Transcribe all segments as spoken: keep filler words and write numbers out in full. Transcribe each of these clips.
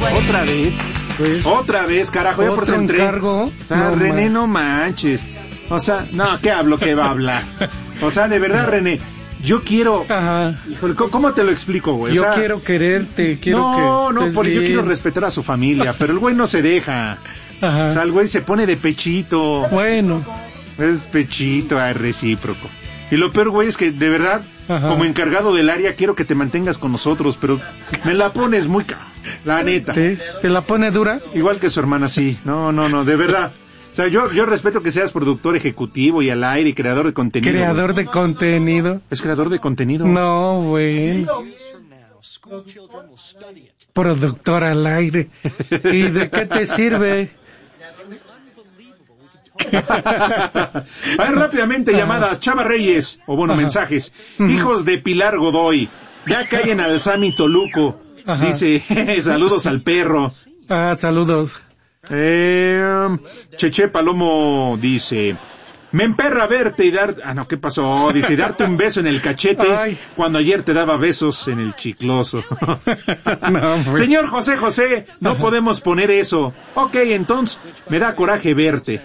¿Otra vez? Pues, ¿Otra vez, carajo? Ya por ¿otro centré. encargo? O sea, No, René, man. no manches. O sea, no, ¿qué hablo? ¿Qué va a hablar? O sea, de verdad, René, yo quiero... Ajá. Híjole, ¿cómo, cómo te lo explico, güey? O Yo sea, quiero quererte, quiero no, que no, estés porque yo bien. quiero respetar a su familia, pero el güey no se deja. Ajá. O sea, el güey se pone de pechito. Bueno. Es pechito, es recíproco. Y lo peor, güey, es que de verdad, Ajá. como encargado del área, quiero que te mantengas con nosotros, pero me la pones muy ca... La neta. ¿Sí? ¿Te la pone dura? Igual que su hermana, sí. No, no, no, de verdad. O sea, yo, yo respeto que seas productor ejecutivo y al aire y creador de contenido. Creador güey. de contenido. ¿Es creador de contenido? No, güey. Productor al aire. ¿Y de qué te sirve? A ver, rápidamente llamadas. Chava Reyes, o bueno, Ajá. mensajes. Hijos de Pilar Godoy, ya caen al Sami Toluco. Ajá. Dice, saludos al perro. Ah, saludos. Eh, Cheche Palomo dice, me emperra verte y dar... Ah, no, ¿qué pasó? Dice, darte un beso en el cachete Ay. cuando ayer te daba besos en el chicloso. No, pues. Señor José José, no Ajá. podemos poner eso. Ok, entonces, me da coraje verte.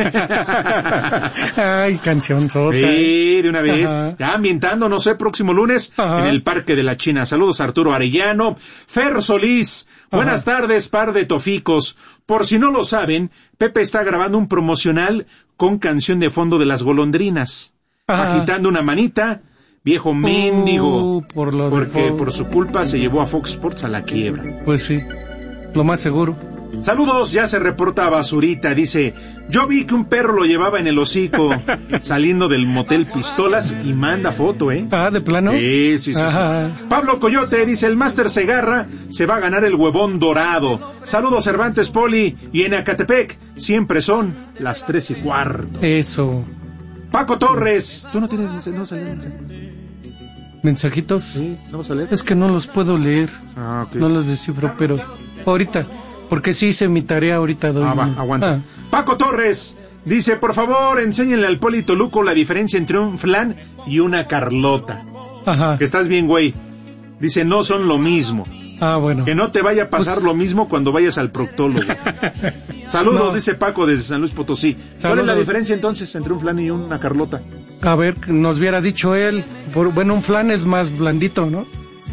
Ay, canción sota. Sí, de una vez. Ajá. Ya ambientando, no sé, próximo lunes Ajá. en el Parque de la China. Saludos Arturo Arellano. Fer Solís. Buenas Ajá. tardes, par de toficos. Por si no lo saben, Pepe está grabando un promocional con canción de fondo de las golondrinas. Ajá. Agitando una manita. Viejo mendigo. Uh, por lo de porque Fox. por su culpa se llevó a Fox Sports a la quiebra. Pues sí, lo más seguro. Saludos, ya se reporta Basurita, dice, yo vi que un perro lo llevaba en el hocico saliendo del motel Pistolas y manda foto, ¿eh? Ah, ¿de plano? Sí, sí, sí, sí. Ajá. Pablo Coyote dice, el Máster Segarra se va a ganar el huevón dorado. Saludos Cervantes Poli, y en Acatepec siempre son las tres y cuarto. Eso. Paco Torres, ¿tú no tienes mensaje? ¿No salió mensaje? ¿Mensajitos? Sí, ¿no vas a leer? Es que no los puedo leer. Ah, ok. No los descifro, pero ahorita. Porque sí hice mi tarea ahorita. Doy Ah, va, un- aguanta. Ah. Paco Torres dice, por favor, enséñenle al Poli Toluco la diferencia entre un flan y una Carlota. Ajá. Que estás bien, güey. Dice, no son lo mismo. Ah, bueno. Que no te vaya a pasar Pues- lo mismo cuando vayas al proctólogo. Saludos, No. dice Paco desde San Luis Potosí. ¿Cuál es la Saludos. diferencia entonces entre un flan y una Carlota? A ver, nos hubiera dicho él. Por- bueno, un flan es más blandito, ¿no?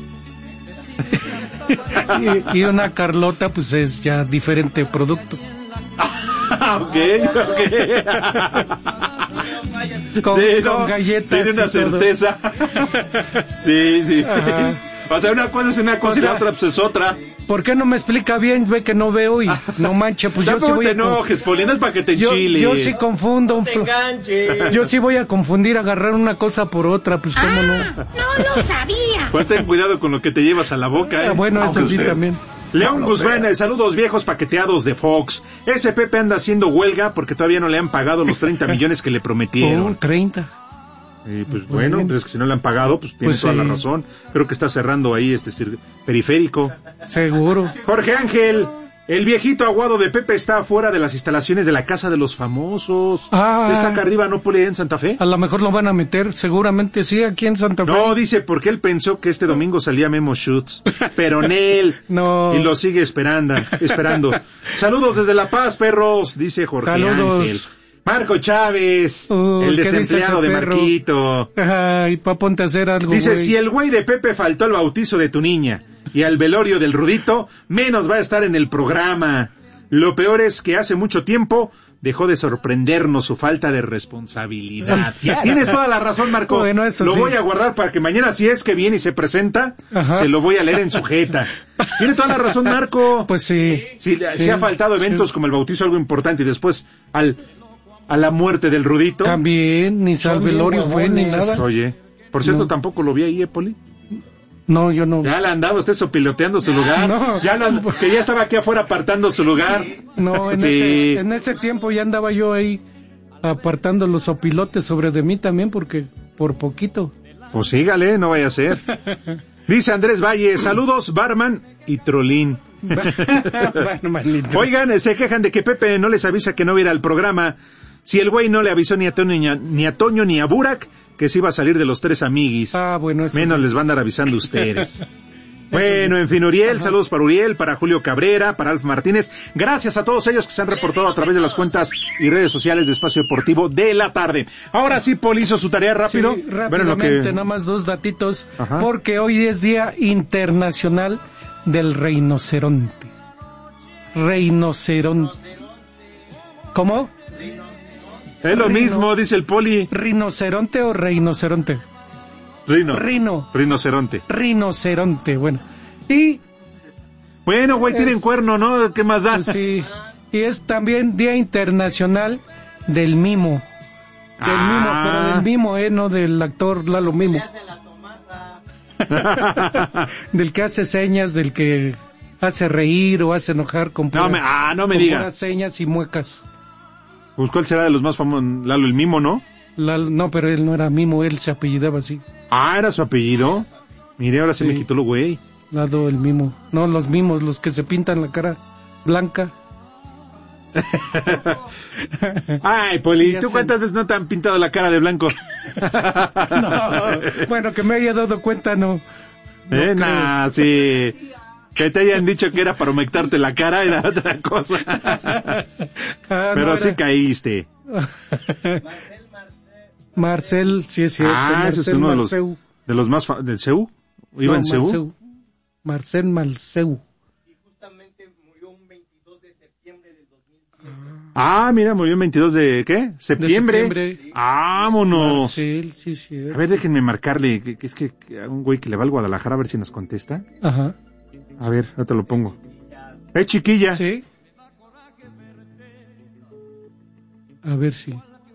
y, y una Carlota, pues es ya diferente producto. ok, ok. Con, Sí, con no, galletas. Tiene una y todo. certeza. sí, sí. Ajá. O sea, una cosa es una cosa O sea, y la otra pues es otra. ¿Por qué no me explica bien? Ve que no veo y no manche, pues yo sí Tampoco voy te a... con- enojes, Poli, no es para que te Yo, enchiles. yo sí confundo. un fl- Yo sí voy a confundir, agarrar una cosa por otra, pues cómo no. Ah, no lo sabía. Pues ten cuidado con lo que te llevas a la boca, ¿eh? Ah, bueno, eso sí también. León Guzmán, eh, saludos viejos paqueteados de Fox. Ese Pepe anda haciendo huelga porque todavía no le han pagado los treinta millones que le Oh, prometieron. treinta. Y pues Muy bueno, bien. pues es que si no le han pagado, pues tiene Pues toda sí. la razón. Creo que está cerrando ahí este cir- periférico. Seguro. Jorge Ángel, el viejito aguado de Pepe está afuera de las instalaciones de la Casa de los Famosos. Ah. ¿Está acá arriba, no Poli, en Santa Fe? A lo mejor lo van a meter, seguramente sí, aquí en Santa Fe. No, dice porque él pensó que este domingo salía Memo Schutz, pero en él. No. Y lo sigue esperando, esperando. Saludos desde La Paz, perros, dice Jorge Saludos. Ángel. Marco Chávez, Uy, el ¿qué dice desempleado ese de perro? Marquito. Ay, pa' ponte a hacer algo, Dice, güey. si el güey de Pepe faltó al bautizo de tu niña y al velorio del Rudito, menos va a estar en el programa. Lo peor es que hace mucho tiempo dejó de sorprendernos su falta de responsabilidad. Tienes toda la razón, Marco. Bueno, eso lo sí. voy a guardar para que mañana, si es que viene y se presenta, Ajá. se lo voy a leer en su jeta. Tiene toda la razón, Marco. Pues sí. Si, Sí, si ha faltado eventos sí. como el bautizo, algo importante, y después al a la muerte del Rudito. También, ni Son Salvelorio bien fue, ni huevones. nada. Oye, por cierto, No. tampoco lo vi ahí, ¿eh, Poli? No, yo no. Ya le andaba usted sopiloteando su lugar. no. Ya la- que ya estaba aquí afuera apartando su lugar. No, en, Sí. ese, en ese tiempo ya andaba yo ahí apartando los opilotes sobre de mí también, porque por poquito. Pues sígale, no vaya a ser. Dice Andrés Valle, saludos, Barman y Trolín. Bueno, manito. Oigan, se quejan de que Pepe no les avisa que no viera el programa. Si el güey no le avisó ni a Toño ni a, ni a Toño ni a Burak que se iba a salir de los tres amiguis. Ah, bueno, eso Menos sí. les van a andar avisando ustedes. Bueno, en fin, Uriel, ajá. Saludos para Uriel, para Julio Cabrera, para Alf Martínez. Gracias a todos ellos que se han reportado a través de las cuentas y redes sociales de Espacio Deportivo de la tarde. Ahora sí, Poli hizo su tarea rápido. Sí, rápidamente, bueno, que... nada más dos datitos, ajá. Porque hoy es Día Internacional del Rinoceronte. Rinoceronte. ¿Cómo? Es lo Rino. Mismo, dice el Poli. ¿Rinoceronte o rinoceronte? Rino. Rino. Rinoceronte. Rinoceronte, bueno. Y... Bueno, güey, es... tienen cuerno, ¿no? ¿Qué más da? Pues sí. Y es también Día Internacional del Mimo. Del ah. Mimo, pero del Mimo, ¿eh? No del actor Lalo Mimo. Del que hace señas, del que hace reír o hace enojar con puras, no me, ah, no me con diga. puras señas y muecas. Pues ¿cuál será de los más famosos? Lalo el Mimo, ¿no? Lalo, no, pero él no era Mimo, él se apellidaba así. Ah, ¿era su apellido? Mire, ahora sí. Se me quitó lo güey. Lalo el Mimo. No, los mimos, los que se pintan la cara blanca. Ay, Poli, ¿tú cuántas veces no te han pintado la cara de blanco? No, bueno, que me haya dado cuenta, no. no eh, nah, sí. Que te hayan dicho que era para humectarte la cara era otra cosa. Ah, pero no, sí era... caíste. Marcel, sí es cierto. Ah, Marcel ese es uno de los, de los más... Fa... ¿Del C E U? ¿Iba no, en C E U? Marceu. Marcel Malceu. Y justamente murió un veintidós de septiembre del dos mil siete. Ah, mira, murió el veintidós de... ¿qué? ¿Septiembre? De septiembre. Sí. ¡Vámonos! Marcel, sí, sí. A ver, déjenme marcarle, que, que es que, que a un güey que le va al Guadalajara a ver si nos contesta. Ajá. A ver, ya te lo pongo. ¡Eh, chiquilla! Sí. A ver si...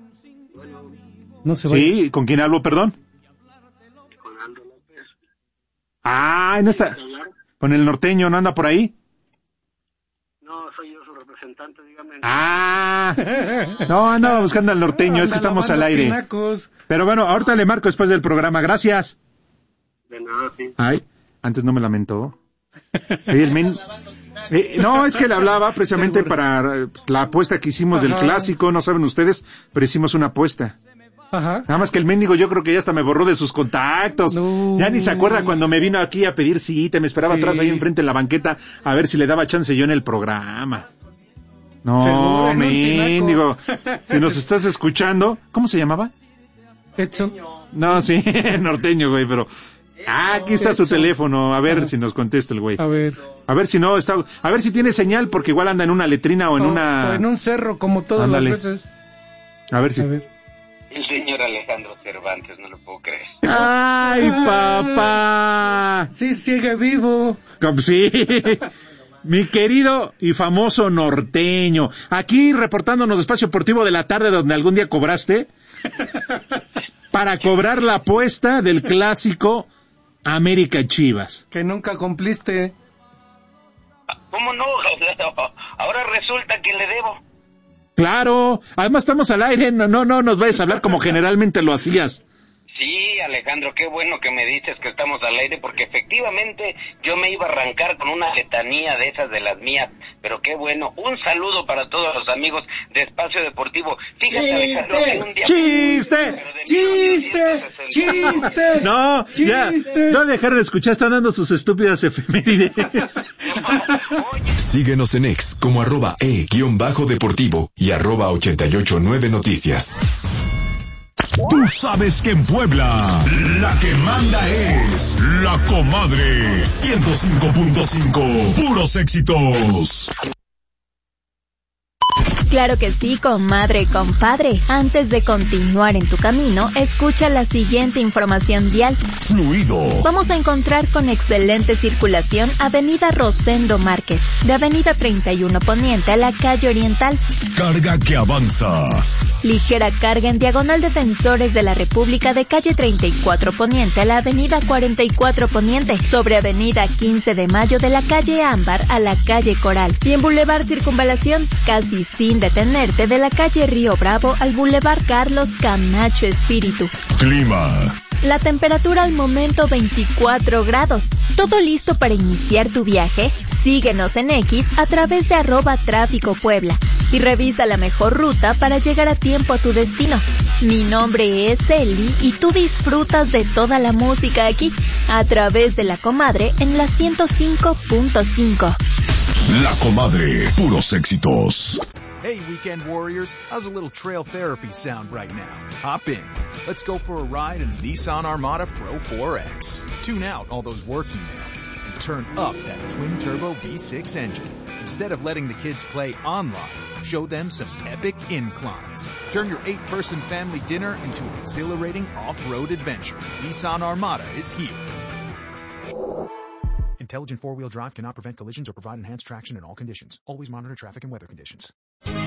No se vaya. Sí, ¿con quién hablo, perdón? Con Aldo López. Ah, no está. ¿Con el norteño no anda por ahí? No, soy yo su representante, dígame. Ah, no, andaba buscando al norteño, no, es que estamos al aire. Tinacos. Pero bueno, ahorita le marco después del programa, gracias. De nada, sí. Ay, antes no me lamentó. El men... eh, no, es que le hablaba precisamente para pues, la apuesta que hicimos Ajá. del clásico, no saben ustedes, pero hicimos una apuesta. Ajá. Nada más que el mendigo yo creo que ya hasta me borró de sus contactos. No. Ya ni se acuerda cuando me vino aquí a pedir cita, me esperaba sí. atrás ahí enfrente en la banqueta a ver si le daba chance yo en el programa. No, mendigo. Si nos estás escuchando, ¿cómo se llamaba? Edson. No, sí, norteño, güey, pero... Ah, aquí está su teléfono, a ver Ajá. si nos contesta el güey. A ver. A ver si no está... A ver si tiene señal, porque igual anda en una letrina o en o, una... O en un cerro, como todas Ándale. las veces. A ver si... A ver. El señor Alejandro Cervantes, no lo puedo creer. ¡Ay, papá! Sí, sigue vivo. Sí, mi querido y famoso norteño. Aquí reportándonos de Espacio Deportivo de la tarde, donde algún día cobraste, para cobrar la apuesta del clásico América Chivas. Que nunca cumpliste. ¿Cómo no? Ahora resulta que le debo. Claro, además estamos al aire, no, no, no nos vayas a hablar como generalmente lo hacías. Sí, Alejandro, qué bueno que me dices que estamos al aire, porque efectivamente yo me iba a arrancar con una letanía de esas de las mías, pero qué bueno. Un saludo para todos los amigos de Espacio Deportivo. Fíjate, ¡Chiste! Alejandro, que un día... ¡Chiste! ¡Chiste! ¡Chiste! No, ¡chiste! Ya, no dejar de escuchar, están dando sus estúpidas efemérides. Síguenos en X como arroba e guión bajo deportivo y arroba ochenta y ocho nueve noticias. Tú sabes que en Puebla la que manda es La Comadre. ciento cinco punto cinco, puros éxitos. Claro que sí, comadre y compadre. Antes de continuar en tu camino, escucha la siguiente información vial. Fluido. Vamos a encontrar con excelente circulación Avenida Rosendo Márquez, de Avenida treinta y uno Poniente a la calle Oriental. Carga que avanza. Ligera carga en diagonal Defensores de la República de calle treinta y cuatro Poniente a la avenida cuarenta y cuatro Poniente, sobre avenida quince de Mayo de la calle Ámbar a la calle Coral, y en Boulevard Circunvalación, casi sin detenerte, de la calle Río Bravo al Boulevard Carlos Camacho Espíritu. Clima. La temperatura al momento veinticuatro grados. ¿Todo listo para iniciar tu viaje? Síguenos en X a través de arroba tráfico Puebla y revisa la mejor ruta para llegar a tiempo a tu destino. Mi nombre es Eli y tú disfrutas de toda la música aquí, a través de La Comadre en la ciento cinco punto cinco. La Comadre, puros éxitos. Hey, Weekend Warriors, how's a little trail therapy sound right now? Hop in. Let's go for a ride in the Nissan Armada Pro four X. Tune out all those work emails and turn up that twin-turbo V six engine. Instead of letting the kids play online, show them some epic inclines. Turn your eight-person family dinner into an exhilarating off-road adventure. Nissan Armada is here. Intelligent four-wheel drive cannot prevent collisions or provide enhanced traction in all conditions. Always monitor traffic and weather conditions.